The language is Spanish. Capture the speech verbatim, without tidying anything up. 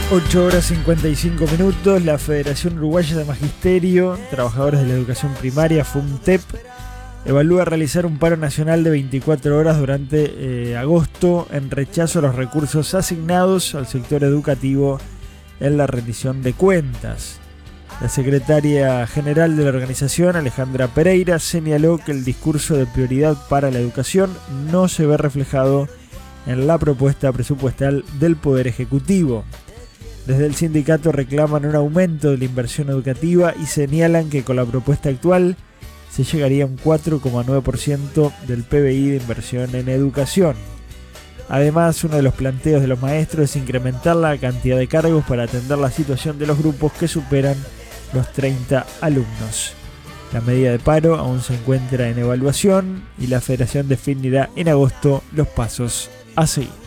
ocho horas cincuenta y cinco minutos. La Federación Uruguaya de Magisterio, Trabajadores de la Educación Primaria, FUNTEP, evalúa realizar un paro nacional de veinticuatro horas durante eh, agosto en rechazo a los recursos asignados al sector educativo en la rendición de cuentas. La secretaria general de la organización, Alejandra Pereira, señaló que el discurso de prioridad para la educación no se ve reflejado en la propuesta presupuestal del Poder Ejecutivo. Desde el sindicato reclaman un aumento de la inversión educativa y señalan que con la propuesta actual se llegaría a un cuatro coma nueve por ciento del P B I de inversión en educación. Además, uno de los planteos de los maestros es incrementar la cantidad de cargos para atender la situación de los grupos que superan los treinta alumnos. La medida de paro aún se encuentra en evaluación y la Federación definirá en agosto los pasos a seguir.